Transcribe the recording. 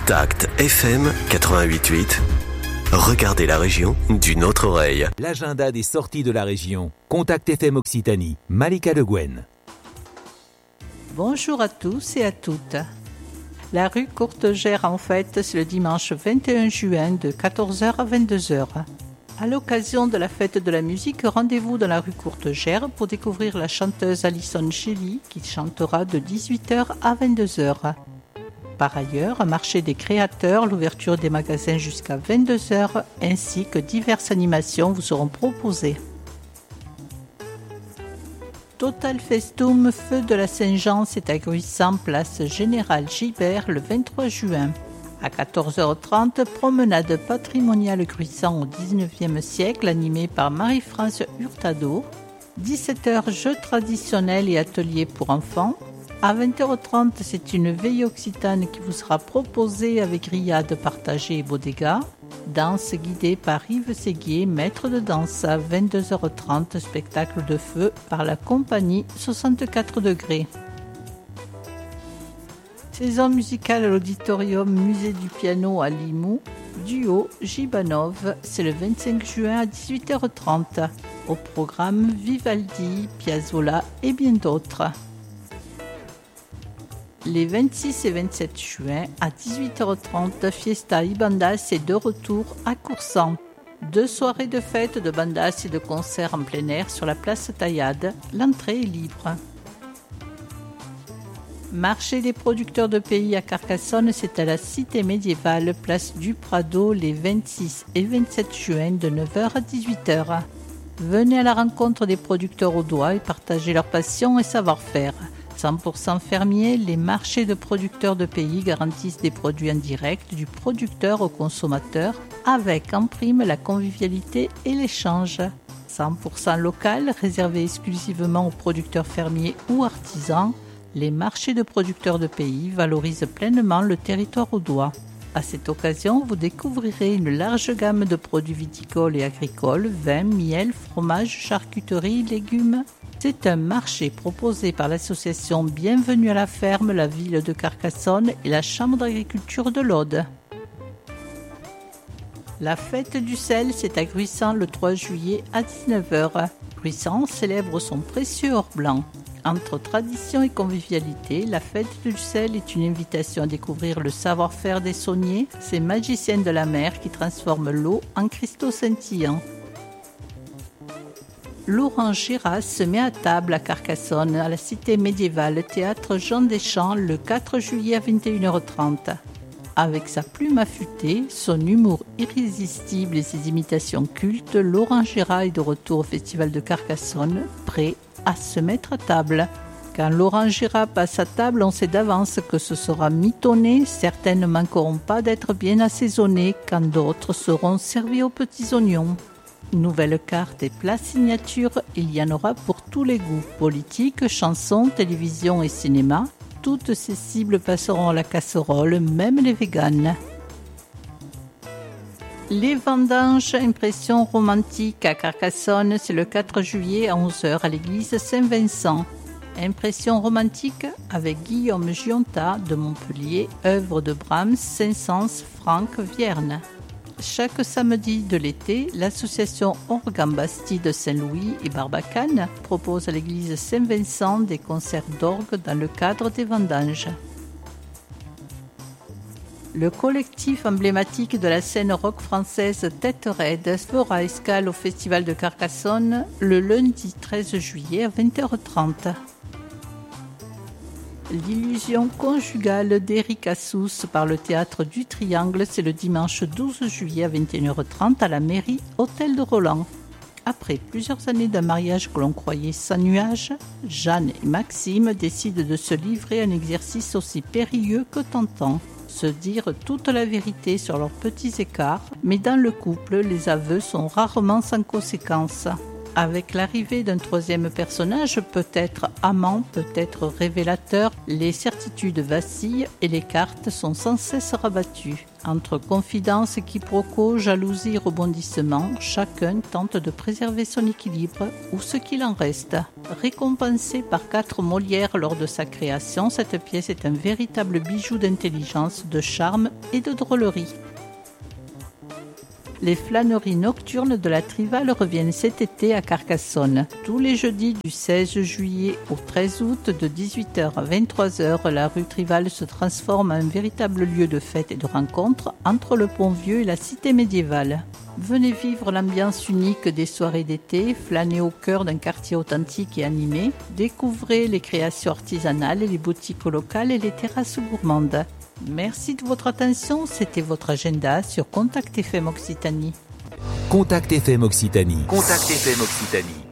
Contact FM 88.8. Regardez la région d'une autre oreille. L'agenda des sorties de la région. Contact FM Occitanie. Malika Le Guen. Bonjour à tous et à toutes. La rue Courtegère en fête, c'est le dimanche 21 juin de 14h à 22h. À l'occasion de la fête de la musique, rendez-vous dans la rue Courtegère pour découvrir la chanteuse Alison Shelley qui chantera de 18h à 22h. Par ailleurs, un marché des créateurs, l'ouverture des magasins jusqu'à 22h ainsi que diverses animations vous seront proposées. Total Festum Feu de la Saint-Jean, c'est à Gruissant, place Général Gibert le 23 juin. À 14h30, promenade patrimoniale Gruissant au 19e siècle animée par Marie-France Hurtado. 17h, jeux traditionnels et ateliers pour enfants. À 20h30, c'est une veille occitane qui vous sera proposée avec grillades partagées et bodega. Danse guidée par Yves Séguier, maître de danse. À 22h30, spectacle de feu par la compagnie 64 degrés. Saison musicale à l'auditorium Musée du Piano à Limoux. Duo Gibanov, c'est le 25 juin à 18h30. Au programme Vivaldi, Piazzolla et bien d'autres. Les 26 et 27 juin à 18h30, Fiesta y Bandas est de retour à Coursan. 2 soirées de fête, de bandas et de concerts en plein air sur la place Taillade. L'entrée est libre. Marché des producteurs de pays à Carcassonne, c'est à la cité médiévale, place du Prado, les 26 et 27 juin de 9h à 18h. Venez à la rencontre des producteurs au doigt et partagez leur passion et savoir-faire. 100% fermier, les marchés de producteurs de pays garantissent des produits en direct du producteur au consommateur avec en prime la convivialité et l'échange. 100% local, réservé exclusivement aux producteurs fermiers ou artisans, les marchés de producteurs de pays valorisent pleinement le territoire au doigt. À cette occasion, vous découvrirez une large gamme de produits viticoles et agricoles, vins, miel, fromage, charcuterie, légumes. C'est un marché proposé par l'association Bienvenue à la ferme, la ville de Carcassonne et la chambre d'agriculture de l'Aude. La fête du sel, c'est à Gruissant le 3 juillet à 19h. Gruissant célèbre son précieux or blanc. Entre tradition et convivialité, la fête du sel est une invitation à découvrir le savoir-faire des sauniers, ces magiciens de la mer qui transforment l'eau en cristaux scintillants. Laurent Gérard se met à table à Carcassonne, à la cité médiévale, théâtre Jean Deschamps, le 4 juillet à 21h30. Avec sa plume affûtée, son humour irrésistible et ses imitations cultes, Laurent Gérard est de retour au Festival de Carcassonne, prêt à se mettre à table. Quand Laurent Gérard passe à table, on sait d'avance que ce sera mitonné, certains ne manqueront pas d'être bien assaisonnés, quand d'autres seront servis aux petits oignons. Nouvelles cartes et plats signatures, il y en aura pour tous les goûts. Politique, chansons, télévision et cinéma. Toutes ces cibles passeront à la casserole, même les véganes. Les vendanges, impression romantique à Carcassonne, c'est le 4 juillet à 11h à l'église Saint-Vincent. Impression romantique avec Guillaume Gionta de Montpellier, œuvre de Brahms, Saint-Saëns, Franck, Vierne. Chaque samedi de l'été, l'association Organ Bastide Saint-Louis et Barbacane propose à l'église Saint-Vincent des concerts d'orgue dans le cadre des vendanges. Le collectif emblématique de la scène rock française Tête Raide fera escale au Festival de Carcassonne le lundi 13 juillet à 20h30. L'illusion conjugale d'Éric Assous par le théâtre du Triangle, c'est le dimanche 12 juillet à 21h30 à la mairie Hôtel de Roland. Après plusieurs années d'un mariage que l'on croyait sans nuage, Jeanne et Maxime décident de se livrer à un exercice aussi périlleux que tentant. Se dire toute la vérité sur leurs petits écarts, mais dans le couple, les aveux sont rarement sans conséquences. Avec l'arrivée d'un troisième personnage, peut-être amant, peut-être révélateur, les certitudes vacillent et les cartes sont sans cesse rabattues. Entre confidences, quiproquos, jalousie et rebondissements, chacun tente de préserver son équilibre ou ce qu'il en reste. Récompensée par 4 Molières lors de sa création, cette pièce est un véritable bijou d'intelligence, de charme et de drôlerie. Les flâneries nocturnes de la Trivale reviennent cet été à Carcassonne. Tous les jeudis du 16 juillet au 13 août de 18h à 23h, la rue Trivale se transforme en un véritable lieu de fête et de rencontre entre le Pont-Vieux et la cité médiévale. Venez vivre l'ambiance unique des soirées d'été, flâner au cœur d'un quartier authentique et animé, découvrez les créations artisanales, les boutiques locales et les terrasses gourmandes. Merci de votre attention, c'était votre agenda sur Contact FM Occitanie. Contact FM Occitanie. Contact FM Occitanie.